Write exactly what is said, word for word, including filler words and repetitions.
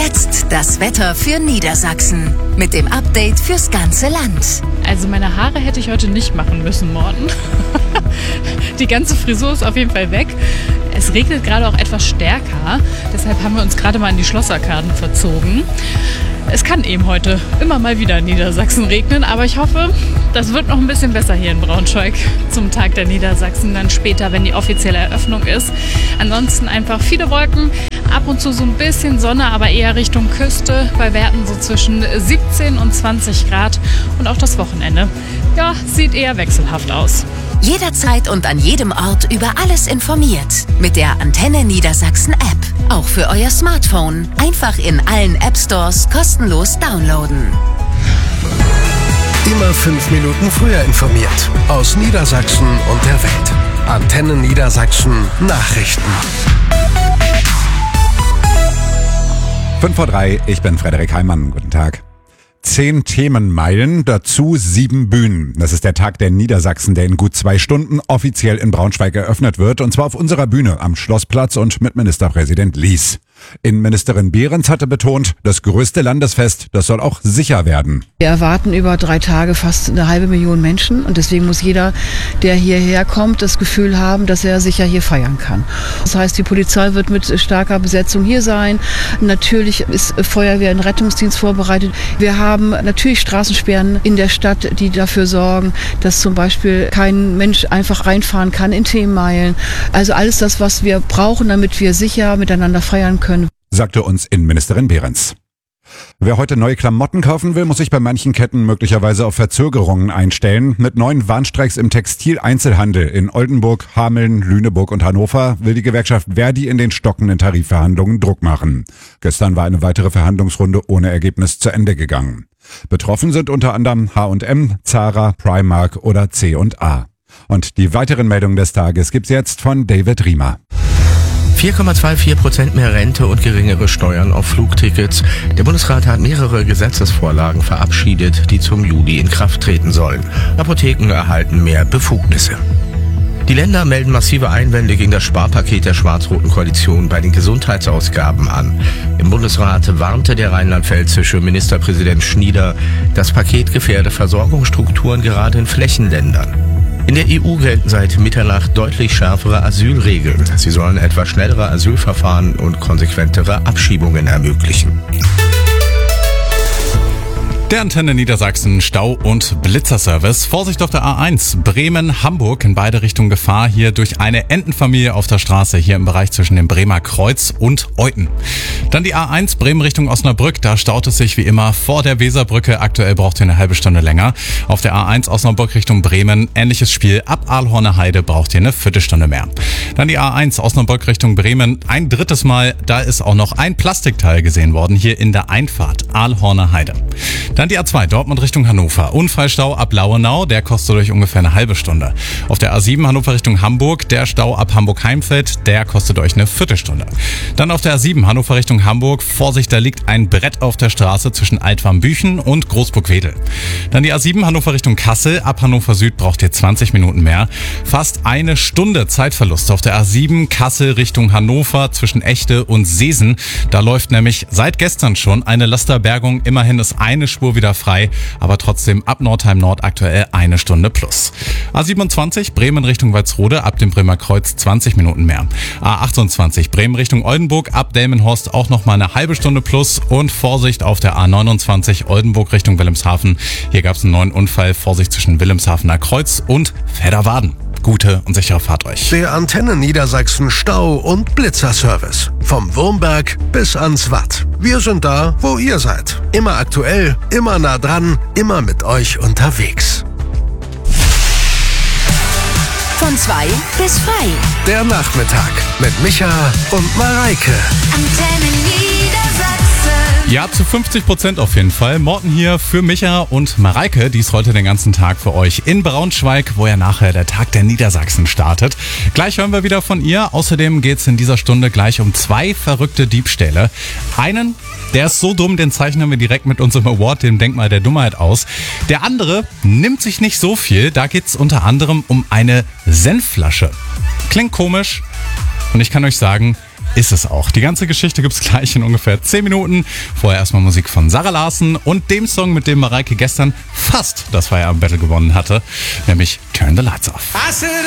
Jetzt das Wetter für Niedersachsen mit dem Update fürs ganze Land. Also meine Haare hätte ich heute nicht machen müssen, Morten. Die ganze Frisur ist auf jeden Fall weg. Es regnet gerade auch etwas stärker, deshalb haben wir uns gerade mal in die Schlossarkaden verzogen. Es kann eben heute immer mal wieder in Niedersachsen regnen, aber ich hoffe, das wird noch ein bisschen besser hier in Braunschweig zum Tag der Niedersachsen, dann später, wenn die offizielle Eröffnung ist. Ansonsten einfach viele Wolken, ab und zu so ein bisschen Sonne, aber eher Richtung Küste, bei Werten so zwischen siebzehn und zwanzig Grad. Und auch das Wochenende, ja, sieht eher wechselhaft aus. Jederzeit und an jedem Ort über alles informiert. Mit der Antenne Niedersachsen App. Auch für euer Smartphone. Einfach in allen App Stores kostenlos downloaden. Immer fünf Minuten früher informiert. Aus Niedersachsen und der Welt. Antenne Niedersachsen Nachrichten. fünf vor drei, ich bin Frederik Heimann. Guten Tag. Zehn Themenmeilen, dazu sieben Bühnen. Das ist der Tag der Niedersachsen, der in gut zwei Stunden offiziell in Braunschweig eröffnet wird. Und zwar auf unserer Bühne am Schlossplatz und mit Ministerpräsident Lies. Innenministerin Behrens hatte betont, das größte Landesfest, das soll auch sicher werden. Wir erwarten über drei Tage fast eine halbe Million Menschen und deswegen muss jeder, der hierher kommt, das Gefühl haben, dass er sicher hier feiern kann. Das heißt, die Polizei wird mit starker Besetzung hier sein. Natürlich ist Feuerwehr und Rettungsdienst vorbereitet. Wir haben natürlich Straßensperren in der Stadt, die dafür sorgen, dass zum Beispiel kein Mensch einfach reinfahren kann in Themenmeilen. Also alles das, was wir brauchen, damit wir sicher miteinander feiern können, sagte uns Innenministerin Behrens. Wer heute neue Klamotten kaufen will, muss sich bei manchen Ketten möglicherweise auf Verzögerungen einstellen. Mit neuen Warnstreiks im Textileinzelhandel in Oldenburg, Hameln, Lüneburg und Hannover will die Gewerkschaft Verdi in den stockenden Tarifverhandlungen Druck machen. Gestern war eine weitere Verhandlungsrunde ohne Ergebnis zu Ende gegangen. Betroffen sind unter anderem H und M, Zara, Primark oder C und A. Und die weiteren Meldungen des Tages gibt's jetzt von David Riemer. vier Komma vierundzwanzig Prozent mehr Rente und geringere Steuern auf Flugtickets. Der Bundesrat hat mehrere Gesetzesvorlagen verabschiedet, die zum Juli in Kraft treten sollen. Apotheken erhalten mehr Befugnisse. Die Länder melden massive Einwände gegen das Sparpaket der schwarz-roten Koalition bei den Gesundheitsausgaben an. Im Bundesrat warnte der rheinland-pfälzische Ministerpräsident Schnieder, das Paket gefährde Versorgungsstrukturen gerade in Flächenländern. In der E U gelten seit Mitternacht deutlich schärfere Asylregeln. Sie sollen etwa schnellere Asylverfahren und konsequentere Abschiebungen ermöglichen. Der Antenne Niedersachsen Stau- und Blitzerservice. Vorsicht auf der A eins. Bremen, Hamburg in beide Richtungen Gefahr. Hier durch eine Entenfamilie auf der Straße. Hier im Bereich zwischen dem Bremer Kreuz und Euten. Dann die A eins Bremen Richtung Osnabrück. Da staut es sich wie immer vor der Weserbrücke. Aktuell braucht ihr eine halbe Stunde länger. Auf der A eins Osnabrück Richtung Bremen. Ähnliches Spiel. Ab Aalhorner Heide braucht ihr eine Viertelstunde mehr. Dann die A eins Osnabrück Richtung Bremen. Ein drittes Mal. Da ist auch noch ein Plastikteil gesehen worden. Hier in der Einfahrt. Aalhorner Heide. Dann die A zwei Dortmund Richtung Hannover. Unfallstau ab Lauenau, der kostet euch ungefähr eine halbe Stunde. Auf der A sieben Hannover Richtung Hamburg, der Stau ab Hamburg-Heimfeld, der kostet euch eine Viertelstunde. Dann auf der A sieben Hannover Richtung Hamburg, Vorsicht, da liegt ein Brett auf der Straße zwischen Altwarmbüchen und Großburg-Wedel. Dann die A sieben Hannover Richtung Kassel, ab Hannover Süd braucht ihr zwanzig Minuten mehr. Fast eine Stunde Zeitverlust auf der A sieben Kassel Richtung Hannover zwischen Echte und Seesen. Da läuft nämlich seit gestern schon eine Lasterbergung, immerhin ist eine Spur wieder frei, aber trotzdem ab Nordheim Nord aktuell eine Stunde plus. A siebenundzwanzig Bremen Richtung Walsrode, ab dem Bremer Kreuz zwanzig Minuten mehr. A achtundzwanzig Bremen Richtung Oldenburg, ab Delmenhorst auch noch mal eine halbe Stunde plus und Vorsicht auf der A neunundzwanzig Oldenburg Richtung Wilhelmshaven. Hier gab es einen neuen Unfall, Vorsicht zwischen Wilhelmshavener Kreuz und Fedderwaden. Gute und sichere Fahrt euch. Der Antenne Niedersachsen Stau- und Blitzerservice. Vom Wurmberg bis ans Watt. Wir sind da, wo ihr seid. Immer aktuell, immer nah dran, immer mit euch unterwegs. Von zwei bis frei. Der Nachmittag mit Micha und Mareike. Antenne Niedersachsen. Ja, zu fünfzig Prozent auf jeden Fall. Morten hier für Micha und Mareike. Die ist heute den ganzen Tag für euch in Braunschweig, wo ja nachher der Tag der Niedersachsen startet. Gleich hören wir wieder von ihr. Außerdem geht's in dieser Stunde gleich um zwei verrückte Diebstähle. Einen, der ist so dumm, den zeichnen wir direkt mit unserem Award, dem Denkmal der Dummheit, aus. Der andere nimmt sich nicht so viel. Da geht's unter anderem um eine Senfflasche. Klingt komisch und ich kann euch sagen, ist es auch. Die ganze Geschichte gibt's gleich in ungefähr zehn Minuten. Vorher erstmal Musik von Sarah Larsen und dem Song, mit dem Mareike gestern fast das Feierabend-Battle gewonnen hatte, nämlich Turn the Lights Off.